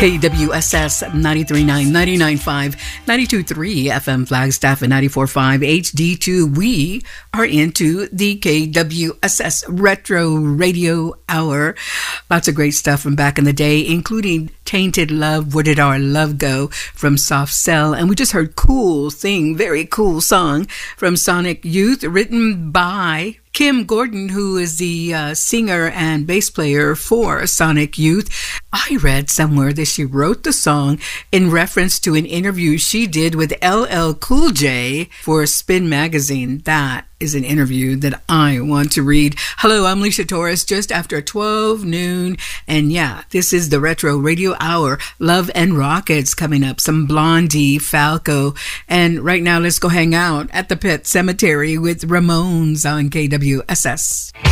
KWSS 93.9, 99.5, 92.3 FM Flagstaff and 94.5 HD2. We are into the KWSS Retro Radio Hour. Lots of great stuff from back in the day, including Tainted Love, Where Did Our Love Go from Soft Cell. And we just heard Cool Thing, very cool song from Sonic Youth, written by Kim Gordon, who is the singer and bass player for Sonic Youth. I read somewhere that she wrote the song in reference to an interview she did with LL Cool J for Spin Magazine. That is an interview that I want to read. Hello, I'm Alicia Torres, just after 12 noon. And yeah, this is the Retro Radio Hour. Love and Rockets coming up. Some Blondie, Falco. And right now, let's go hang out at the Pet Cemetery with Ramones on KWSS.